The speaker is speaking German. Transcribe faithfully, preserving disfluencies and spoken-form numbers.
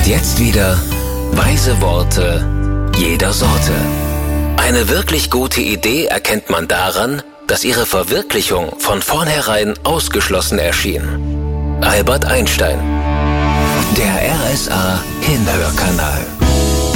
Und jetzt wieder weise Worte jeder Sorte. Eine wirklich gute Idee erkennt man daran, dass ihre Verwirklichung von vornherein ausgeschlossen erschien. Albert Einstein. Der R S A Hinhörkanal.